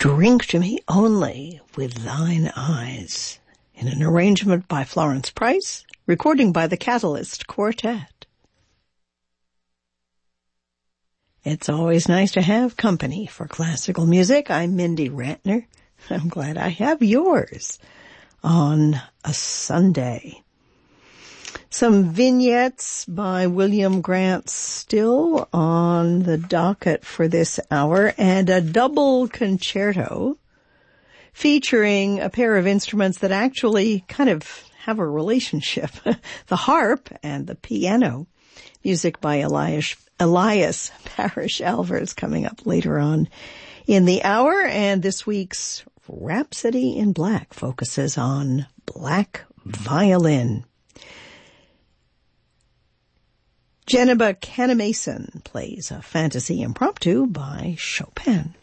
Drink to Me Only with Thine Eyes, in an arrangement by Florence Price, recording by the Catalyst Quartet. It's always nice to have company for classical music. I'm Mindy Ratner. I'm glad I have yours on a Sunday. Some vignettes by William Grant Still on the docket for this hour, and a double concerto featuring a pair of instruments that actually kind of have a relationship, the harp and the piano. Music by Elias Parrish Alvarez coming up later on in the hour, and this week's Rhapsody in Black focuses on black violin. Jeniba Canamason plays a fantasy impromptu by Chopin.